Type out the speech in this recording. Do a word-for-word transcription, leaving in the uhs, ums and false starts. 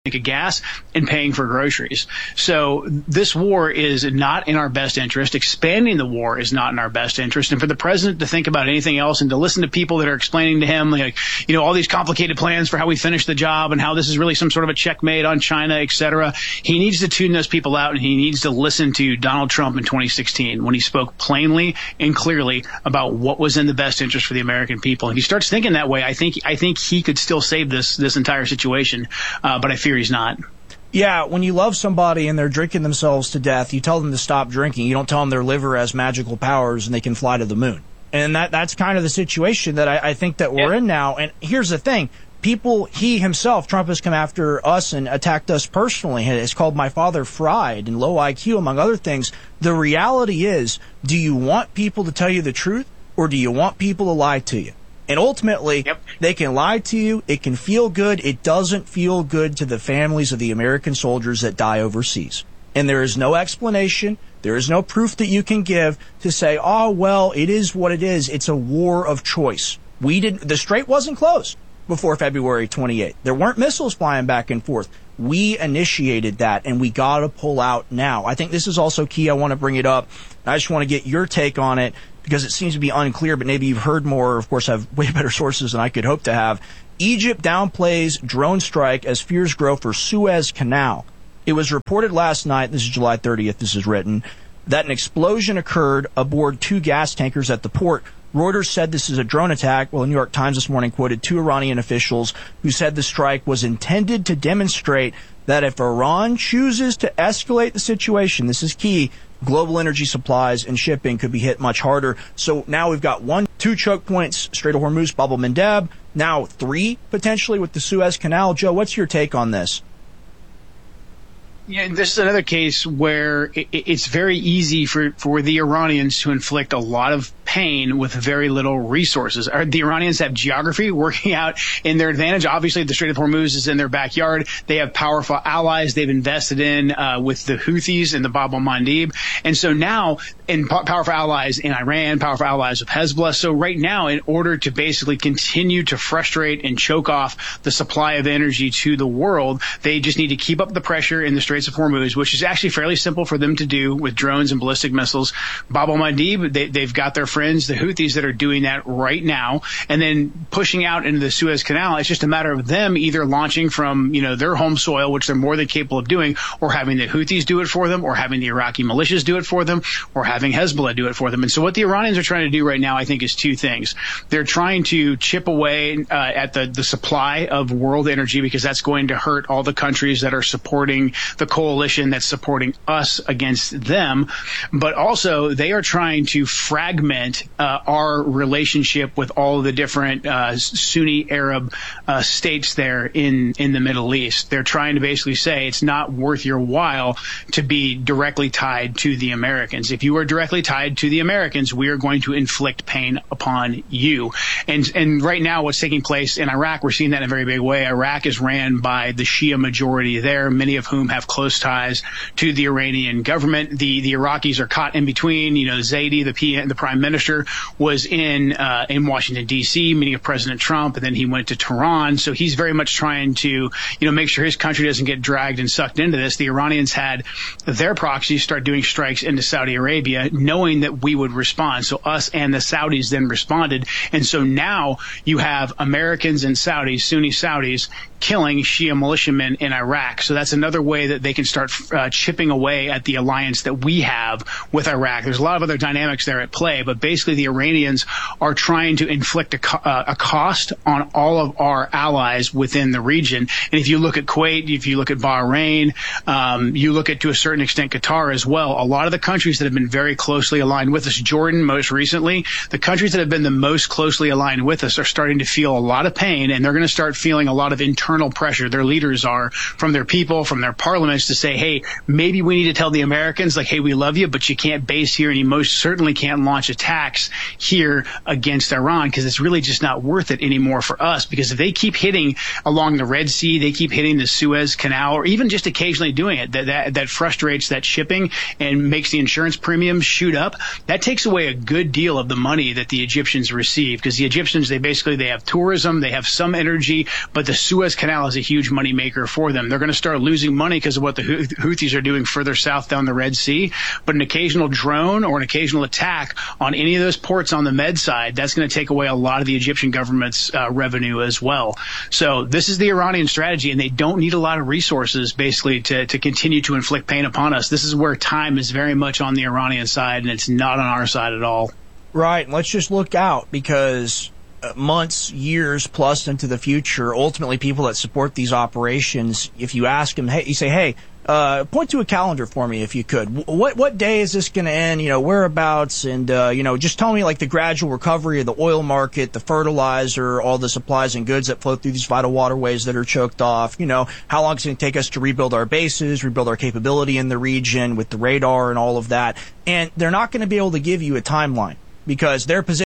of gas and paying for groceries. So this war is not in our best interest. Expanding the war is not in our best interest. And for the president to think about anything else and to listen to people that are explaining to him, like, you know, all these complicated plans for how we finish the job and how this is really some sort of a checkmate on China, et cetera, he needs to tune those people out, and he needs to listen to Donald Trump in twenty sixteen when he spoke plainly and clearly about what was in the best interest for the American people. If he starts thinking that way, I think I think he could still save this this entire situation, uh, but I fear he's not. Yeah, when you love somebody and they're drinking themselves to death, you tell them to stop drinking. You don't tell them their liver has magical powers and they can fly to the moon. And that that's kind of the situation that I, I think that we're yeah. in now. And here's the thing. People, he himself, Trump has come after us and attacked us personally. It's called my father fried and low I Q, among other things. The reality is, do you want people to tell you the truth, or do you want people to lie to you? And ultimately, yep. they can lie to you. It can feel good. It doesn't feel good to the families of the American soldiers that die overseas. And there is no explanation. There is no proof that you can give to say, oh, well, it is what it is. It's a war of choice. We didn't, the strait wasn't closed before February twenty-eighth. There weren't missiles flying back and forth. We initiated that, and we got to pull out now. I think this is also key. I want to bring it up. I just want to get your take on it, because it seems to be unclear, but maybe you've heard more, of course, have way better sources than I could hope to have. Egypt downplays drone strike as fears grow for Suez Canal. It was reported last night, this is July thirtieth, this is written, that an explosion occurred aboard two gas tankers at the port. Reuters said this is a drone attack, while the New York Times this morning quoted two Iranian officials who said the strike was intended to demonstrate that if Iran chooses to escalate the situation, this is key, global energy supplies and shipping could be hit much harder. So now we've got one, two choke points, Strait of Hormuz, Bab el-Mandeb, now three potentially with the Suez Canal. Joe, what's your take on this? Yeah, this is another case where it's very easy for, for the Iranians to inflict a lot of pain with very little resources. The Iranians have geography working out in their advantage. Obviously, the Strait of Hormuz is in their backyard. They have powerful allies they've invested in uh, with the Houthis and the Bab el-Mandeb. And so now, in powerful allies in Iran, powerful allies of Hezbollah. So right now, in order to basically continue to frustrate and choke off the supply of energy to the world, they just need to keep up the pressure in the Strait of Hormuz, which is actually fairly simple for them to do with drones and ballistic missiles. Bab el-Mandeb, they, they've got their friends, the Houthis, that are doing that right now, and then pushing out into the Suez Canal. It's just a matter of them either launching from, you know, their home soil, which they're more than capable of doing, or having the Houthis do it for them, or having the Iraqi militias do it for them, or having Hezbollah do it for them. And so what the Iranians are trying to do right now, I think, is two things. They're trying to chip away uh, at the, the supply of world energy, because that's going to hurt all the countries that are supporting the coalition that's supporting us against them. But also, they are trying to fragment uh, our relationship with all the different uh, Sunni Arab uh, states there in, in the Middle East. They're trying to basically say it's not worth your while to be directly tied to the Americans. If you are directly tied to the Americans, we are going to inflict pain upon you. And, and right now, what's taking place in Iraq, we're seeing that in a very big way. Iraq is ran by the Shia majority there, many of whom have close ties to the Iranian government. The the Iraqis are caught in between. You know, Zaidi, the P M, the prime minister, was in uh, in Washington D C meeting with President Trump, and then he went to Tehran. So he's very much trying to, you know, make sure his country doesn't get dragged and sucked into this. The Iranians had their proxies start doing strikes into Saudi Arabia, knowing that we would respond. So us and the Saudis then responded, and so now you have Americans and Saudis, Sunni Saudis, killing Shia militiamen in Iraq. So that's another way that they can start uh, chipping away at the alliance that we have with Iraq. There's a lot of other dynamics there at play, but basically the Iranians are trying to inflict a, co- uh, a cost on all of our allies within the region. And if you look at Kuwait, if you look at Bahrain, um, you look at, to a certain extent, Qatar as well, a lot of the countries that have been very closely aligned with us, Jordan most recently, the countries that have been the most closely aligned with us are starting to feel a lot of pain, and they're going to start feeling a lot of internal internal pressure. Their leaders are from their people, from their parliaments, to say, hey, maybe we need to tell the Americans, like, hey, we love you, but you can't base here, and you most certainly can't launch attacks attacks here against Iran, because it's really just not worth it anymore for us. Because if they keep hitting along the Red Sea, they keep hitting the Suez Canal, or even just occasionally doing it, that, that, that frustrates that shipping and makes the insurance premiums shoot up. That takes away a good deal of the money that the Egyptians receive, because the Egyptians, they basically, they have tourism, they have some energy, but the Suez Canal is a huge money maker for them. They're going to start losing money because of what the Houthis are doing further south down the Red Sea. But an occasional drone or an occasional attack on any of those ports on the Med side, that's going to take away a lot of the Egyptian government's uh, revenue as well. So this is the Iranian strategy, and they don't need a lot of resources basically to, to continue to inflict pain upon us. This is where time is very much on the Iranian side, and it's not on our side at all. Right. Let's just look out, because months, years plus into the future, ultimately people that support these operations, if you ask them, hey, you say, hey, uh, point to a calendar for me if you could. What what day is this going to end? You know, whereabouts? And, uh, you know, just tell me like the gradual recovery of the oil market, the fertilizer, all the supplies and goods that flow through these vital waterways that are choked off. You know, how long it's going to take us to rebuild our bases, rebuild our capability in the region with the radar and all of that. And they're not going to be able to give you a timeline, because their position